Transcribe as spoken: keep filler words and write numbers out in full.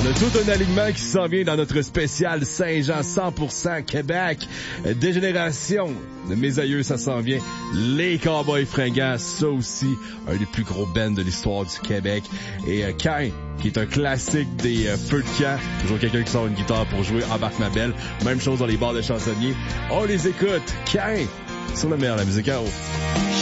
On a tout un alignement qui s'en vient dans notre spécial Saint-Jean cent pour cent Québec. Des générations de mes aïeux, ça s'en vient. Les Cowboys fringants, ça aussi, un des plus gros bands de l'histoire du Québec. Et euh, Cain, qui est un classique des euh, feux de camp. Toujours quelqu'un qui sort une guitare pour jouer Embarque ma belle. Même chose dans les bars de chansonniers. On les écoute. Cain, sur le meilleur, la musique à eau.